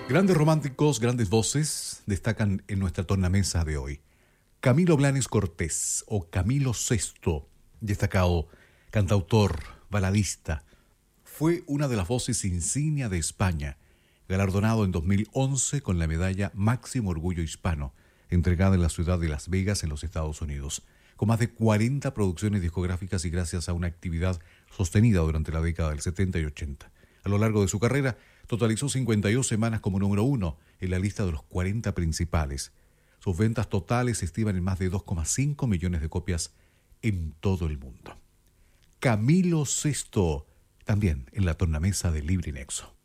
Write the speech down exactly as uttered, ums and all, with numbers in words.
Grandes románticos, grandes voces destacan en nuestra tornamesa de hoy. Camilo Blanes Cortés o Camilo Sesto, destacado cantautor, baladista, fue una de las voces insignia de España, galardonado en dos mil once con la medalla Máximo Orgullo Hispano, entregada en la ciudad de Las Vegas, en los Estados Unidos. Con más de cuarenta producciones discográficas y gracias a una actividad sostenida durante la década del setenta y ochenta. A lo largo de su carrera, totalizó cincuenta y dos semanas como número uno en la lista de los cuarenta principales. Sus ventas totales se estiman en más de dos coma cinco millones de copias en todo el mundo. Camilo Sesto, también en la tornamesa de Libre y Nexo.